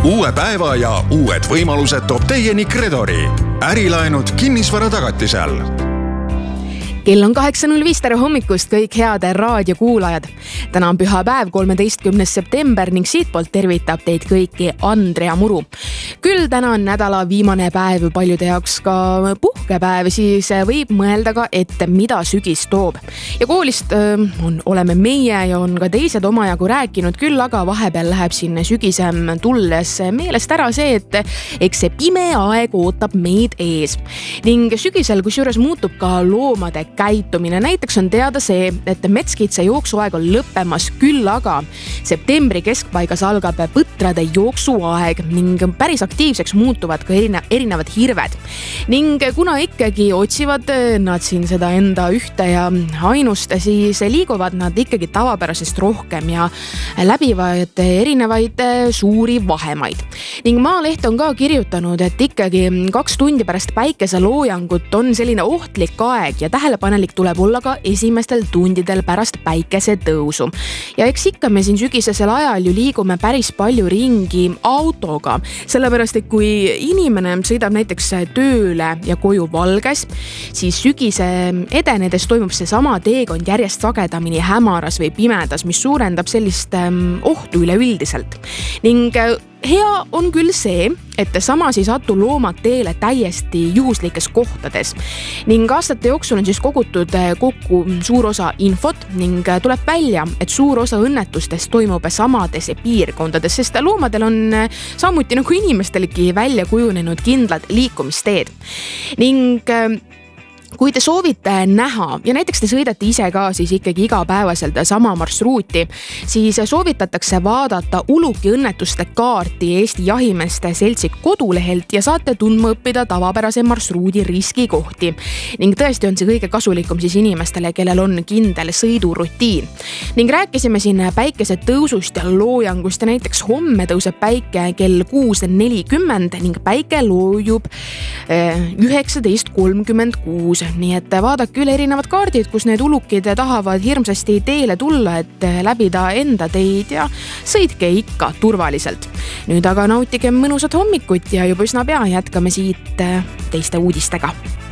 Uue päeva ja uued võimalused toob teieni Credori. Ärilaenud kinnisvara tagatisel. Kell on 8.05, tere hommikust kõik head raadiokuulajad. Täna on pühapäev, 13. september ning siitpoolt tervitab teid kõiki Andrea Muru. Küll täna on nädala viimane päev, paljude jaoks ka puhkepäev, siis võib mõelda ka ette, mida sügis toob. Ja koolist oleme meie ja on ka teised omajagu rääkinud, küll aga vahepeal läheb sinne sügisem tulles meelest ära see, et eks see pime aeg ootab meid ees. Ning sügisel kusjuures muutub ka loomade käitumine. Näiteks on teada see, et metskitse jooksuaeg on lõppemas, küll aga septembri keskpaigas algab põtrade jooksuaeg ning päris aktiivseks muutuvad ka erinevad hirved. Ning kuna ikkagi otsivad nad siin seda enda ühte ja ainust, siis liiguvad nad ikkagi tavapärasest rohkem ja läbivad erinevaid suuri vahemaid. Ning Maaleht on ka kirjutanud, et ikkagi 2 tundi pärast päikeseloojangut on selline ohtlik aeg ja tähelepanelik tuleb olla ka esimestel tundidel pärast päikese tõusu. Ja eks ikka me siin sügisesel ajal ju liigume päris palju ringi autoga, sellepärast et kui inimene sõidab näiteks tööle ja koju valges, siis sügise edenedes toimub see sama teekond järjest sagedamini hämaras või pimedas, mis suurendab sellist ohtu üleüldiselt. Ning hea on küll see, et samas ei satu loomad teele täiesti juhuslikes kohtades. Ning aastate jooksul on siis kogutud kokku suur osa infot ning tuleb välja, et suur osa õnnetustest toimub samades piirkondades, sest loomadel on samuti nagu inimestelgi välja kujunenud kindlad liikumisteed. Ning kui te soovite näha ja näiteks te sõidate ise ka siis ikkagi igapäevaselt sama marsruuti, siis soovitatakse vaadata ulukiõnnetuste kaarti Eesti Jahimeeste Seltsi kodulehelt ja saate tundma õppida tavapärase marsruudi riskikohti. Ning tõesti on see kõige kasulikum siis inimestele, kellel on kindel sõidurutiin. Ning rääkisime siin päikese tõusust ja loojangust ja näiteks homme tõuseb päike kell 6.40 ning päike loojub 19.36. Nii et vaadake üle erinevad kaardid, kus need ulukid tahavad hirmsasti teele tulla, et läbida enda teid ja sõitke ikka turvaliselt. Nüüd aga nautige mõnusat hommikut ja juba üsna pea jätkame siit teiste uudistega.